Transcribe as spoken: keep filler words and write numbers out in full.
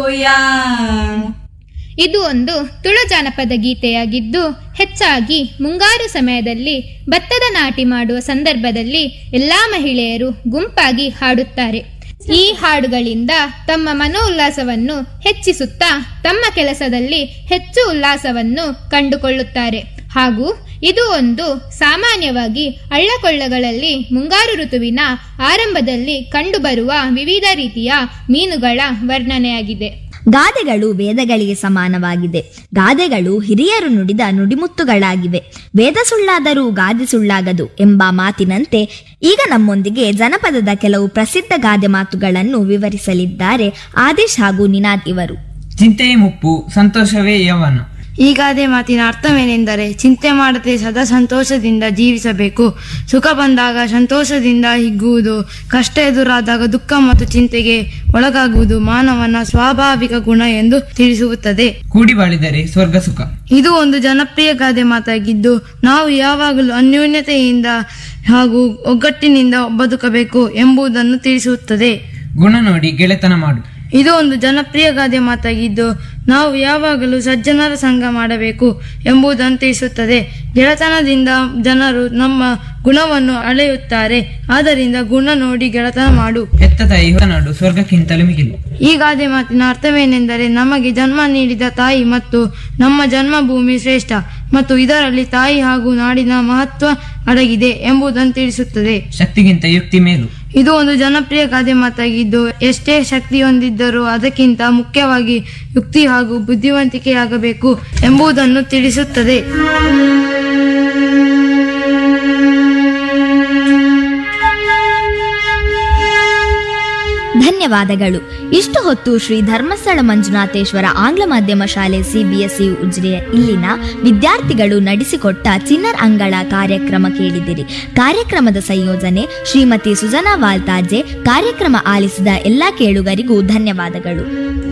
ಇದು ಒಂದು ತುಳು ಜಾನಪದ ಗೀತೆಯಾಗಿದ್ದು, ಹೆಚ್ಚಾಗಿ ಮುಂಗಾರು ಸಮಯದಲ್ಲಿ ಭತ್ತದ ನಾಟಿ ಮಾಡುವ ಸಂದರ್ಭದಲ್ಲಿ ಎಲ್ಲಾ ಮಹಿಳೆಯರು ಗುಂಪಾಗಿ ಹಾಡುತ್ತಾರೆ. ಈ ಹಾಡುಗಳಿಂದ ತಮ್ಮ ಮನೋಲ್ಲಾಸವನ್ನು ಹೆಚ್ಚಿಸುತ್ತಾ ತಮ್ಮ ಕೆಲಸದಲ್ಲಿ ಹೆಚ್ಚು ಉಲ್ಲಾಸವನ್ನು ಕಂಡುಕೊಳ್ಳುತ್ತಾರೆ. ಹಾಗೂ ಇದು ಒಂದು ಸಾಮಾನ್ಯವಾಗಿ ಹಳ್ಳಕೊಳ್ಳಗಳಲ್ಲಿ ಮುಂಗಾರು ಋತುವಿನ ಆರಂಭದಲ್ಲಿ ಕಂಡುಬರುವ ವಿವಿಧ ರೀತಿಯ ಮೀನುಗಳ ವರ್ಣನೆಯಾಗಿದೆ. ಗಾದೆಗಳು ವೇದಗಳಿಗೆ ಸಮಾನವಾಗಿದೆ. ಗಾದೆಗಳು ಹಿರಿಯರು ನುಡಿದ ನುಡಿಮುತ್ತುಗಳಾಗಿವೆ. ವೇದ ಸುಳ್ಳಾದರೂ ಗಾದೆ ಸುಳ್ಳಾಗದು ಎಂಬ ಮಾತಿನಂತೆ ಈಗ ನಮ್ಮೊಂದಿಗೆ ಜನಪದದ ಕೆಲವು ಪ್ರಸಿದ್ಧ ಗಾದೆ ಮಾತುಗಳನ್ನು ವಿವರಿಸಲಿದ್ದಾರೆ ಆದೇಶ್ ಹಾಗೂ ನಿನಾದ್ ಇವರು. ಚಿಂತೆಯೇ ಮುಪ್ಪು, ಸಂತೋಷವೇ ಯೌವನ. ಈ ಗಾದೆ ಮಾತಿನ ಅರ್ಥವೇನೆಂದರೆ, ಚಿಂತೆ ಮಾಡದೆ ಸದಾ ಸಂತೋಷದಿಂದ ಜೀವಿಸಬೇಕು. ಸುಖ ಬಂದಾಗ ಸಂತೋಷದಿಂದ ಹಿಗ್ಗುವುದು, ಕಷ್ಟ ಎದುರಾದಾಗ ದುಃಖ ಮತ್ತು ಚಿಂತೆಗೆ ಒಳಗಾಗುವುದು ಮಾನವನ ಸ್ವಾಭಾವಿಕ ಗುಣ ಎಂದು ತಿಳಿಸುತ್ತದೆ. ಕೂಡಿ ಬಾಳಿದರೆ ಸ್ವರ್ಗ ಸುಖ. ಇದು ಒಂದು ಜನಪ್ರಿಯ ಗಾದೆ ಮಾತಾಗಿದ್ದು, ನಾವು ಯಾವಾಗಲೂ ಅನ್ಯೋನ್ಯತೆಯಿಂದ ಹಾಗೂ ಒಗ್ಗಟ್ಟಿನಿಂದ ಬದುಕಬೇಕು ಎಂಬುದನ್ನು ತಿಳಿಸುತ್ತದೆ. ಗುಣ ನೋಡಿ ಗೆಳೆತನ ಮಾಡು. ಇದು ಒಂದು ಜನಪ್ರಿಯ ಗಾದೆ ಮಾತಾಗಿದ್ದು, ನಾವು ಯಾವಾಗಲೂ ಸಜ್ಜನರ ಸಂಘ ಮಾಡಬೇಕು ಎಂಬುದನ್ನು ತಿಳಿಸುತ್ತದೆ. ಗೆಳೆತನದಿಂದ ಜನರು ನಮ್ಮ ಗುಣವನ್ನು ಅಳೆಯುತ್ತಾರೆ. ಆದ್ದರಿಂದ ಗುಣ ನೋಡಿ ಗೆಳೆತನ ಮಾಡು. ಎತ್ತ ತಾಯಿ ನಾಡು ಸ್ವರ್ಗಕ್ಕಿಂತಲೂ ಮಿಗಿಲು. ಈ ಗಾದೆ ಮಾತಿನ ಅರ್ಥವೇನೆಂದರೆ, ನಮಗೆ ಜನ್ಮ ನೀಡಿದ ತಾಯಿ ಮತ್ತು ನಮ್ಮ ಜನ್ಮಭೂಮಿ ಶ್ರೇಷ್ಠ ಮತ್ತು ಇದರಲ್ಲಿ ತಾಯಿ ಹಾಗೂ ನಾಡಿನ ಮಹತ್ವ ಅಡಗಿದೆ ಎಂಬುದನ್ನು ತಿಳಿಸುತ್ತದೆ. ಶಕ್ತಿಗಿಂತ ಯುಕ್ತಿ ಮೇಲು. ಇದು ಒಂದು ಜನಪ್ರಿಯ ಗಾದೆ ಮಾತಾಗಿದ್ದು, ಎಷ್ಟೇ ಶಕ್ತಿ ಹೊಂದಿದ್ದರೂ ಅದಕ್ಕಿಂತ ಮುಖ್ಯವಾಗಿ ಯುಕ್ತಿ ಹಾಗೂ ಬುದ್ಧಿವಂತಿಕೆಯಾಗಬೇಕು ಎಂಬುದನ್ನು ತಿಳಿಸುತ್ತದೆ. ಧನ್ಯವಾದಗಳು. ಇಷ್ಟು ಹೊತ್ತು ಶ್ರೀ ಧರ್ಮಸ್ಥಳ ಮಂಜುನಾಥೇಶ್ವರ ಆಂಗ್ಲ ಮಾಧ್ಯಮ ಶಾಲೆ ಸಿಬಿಎಸ್ಇ ಉಜಿರೆಯ ಇಲ್ಲಿನ ವಿದ್ಯಾರ್ಥಿಗಳು ನಡೆಸಿಕೊಟ್ಟ ಚಿನ್ನರ್ ಅಂಗಳ ಕಾರ್ಯಕ್ರಮ ಕೇಳಿದಿರಿ. ಕಾರ್ಯಕ್ರಮದ ಸಂಯೋಜನೆ ಶ್ರೀಮತಿ ಸುಜನಾ ವಾಲ್ತಾಜೆ. ಕಾರ್ಯಕ್ರಮ ಆಲಿಸಿದ ಎಲ್ಲಾ ಕೇಳುಗರಿಗೂ ಧನ್ಯವಾದಗಳು.